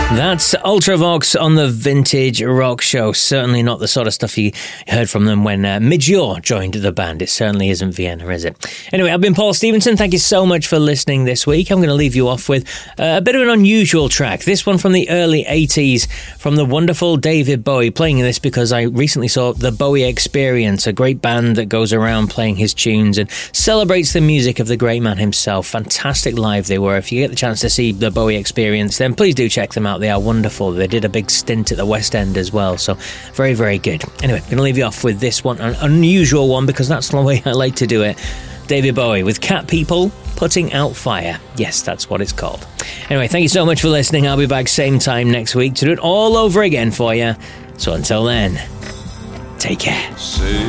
That's Ultravox on the Vintage Rock Show. Certainly not the sort of stuff you heard from them when Midge Ure joined the band. It certainly isn't Vienna, is it? Anyway, I've been Paul Stevenson. Thank you so much for listening this week. I'm going to leave you off with a bit of an unusual track. This one from the early 80s from the wonderful David Bowie. Playing this because I recently saw the Bowie Experience, a great band that goes around playing his tunes and celebrates the music of the great man himself. Fantastic live they were. If you get the chance to see the Bowie Experience, then please do check them out. They are wonderful. They did a big stint at the West End as well, so very, very good. Anyway, I'm going to leave you off with this one, an unusual one, because that's the way I like to do it. David Bowie with Cat People, Putting Out Fire. Yes, that's what it's called. Anyway, thank you so much for listening. I'll be back same time next week to do it all over again for you. So until then, take care.